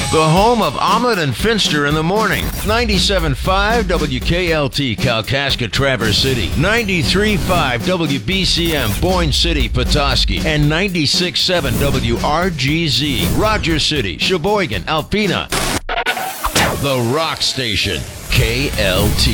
The home of Omelet and Finster in the morning. 97.5 WKLT Kalkaska Traverse City. 93.5 WBCM Boyne City Petoskey. And 96.7 WRGZ Rogers City, Sheboygan, Alpena. The Rock Station. KLT.